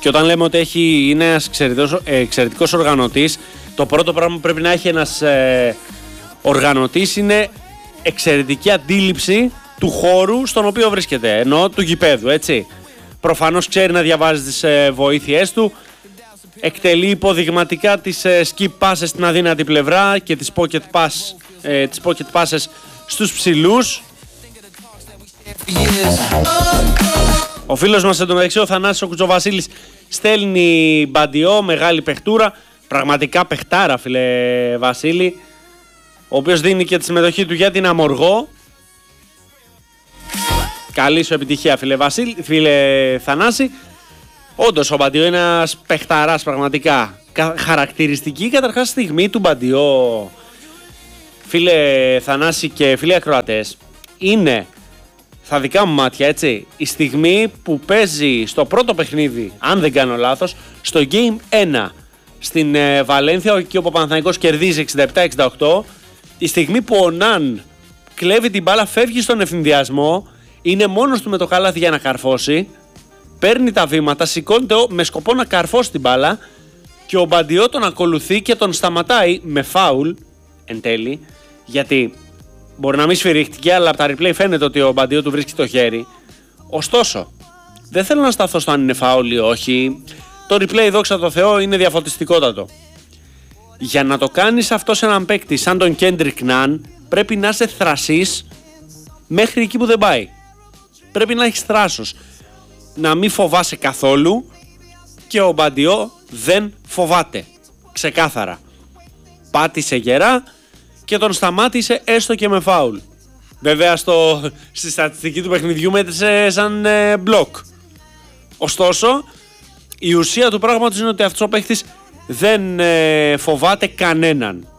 Και όταν λέμε ότι είναι ένας εξαιρετικός οργανωτής, το πρώτο πράγμα που πρέπει να έχει ένας οργανωτής είναι εξαιρετική αντίληψη του χώρου στον οποίο βρίσκεται, ενώ του γηπέδου, έτσι. Προφανώς ξέρει να διαβάζει τις βοήθειές του, εκτελεί υποδειγματικά τις skip passes στην αδύνατη πλευρά και τις pocket passes στους ψηλούς. Ο φίλος μας εντωμεταξύ, ο Θανάσης ο Κουτσοβασίλης, στέλνει Μπαντιό, μεγάλη παιχτούρα, πραγματικά παιχτάρα φίλε Βασίλη, ο οποίος δίνει και τη συμμετοχή του για την Αμοργό. Καλή σου επιτυχία φίλε Θανάση. Όντως ο Μπαντιό είναι ένας παιχταράς πραγματικά. Χαρακτηριστική καταρχάς στιγμή του Μπαντιό, φίλε Θανάση και φίλοι ακροατές, είναι στα δικά μου μάτια, έτσι, η στιγμή που παίζει στο πρώτο παιχνίδι, αν δεν κάνω λάθος, στο Game 1 στην Βαλένθια, εκεί όπου ο Παναθηναϊκός κερδίζει 67-68, η στιγμή που ο Ναν κλέβει την μπάλα, φεύγει στον ευθυνδιασμό, είναι μόνος του με το καλάθι για να καρφώσει, παίρνει τα βήματα, σηκώνεται με σκοπό να καρφώσει την μπάλα και ο Μπαντιό τον ακολουθεί και τον σταματάει με φάουλ εν τέλει, γιατί μπορεί να μην σφυρίχτηκε, αλλά από τα replay φαίνεται ότι ο Μπαντιό του βρίσκει το χέρι. Ωστόσο, δεν θέλω να σταθώ στο αν είναι φάουλ ή όχι. Το replay, δόξα τω Θεώ, είναι διαφωτιστικότατο. Για να το κάνεις αυτό σε έναν παίκτη σαν τον Kendrick Nunn, πρέπει να είσαι θρασής μέχρι εκεί που δεν πάει. Πρέπει να έχεις θράσος. Να μην φοβάσαι καθόλου, και ο Μπαντιό δεν φοβάται. Ξεκάθαρα. Πάτησε γερά και τον σταμάτησε έστω και με φάουλ. Βέβαια στη στατιστική του παιχνιδιού μέτρησε σαν μπλοκ. Ωστόσο, η ουσία του πράγματος είναι ότι αυτός ο παίχτης δεν φοβάται κανέναν.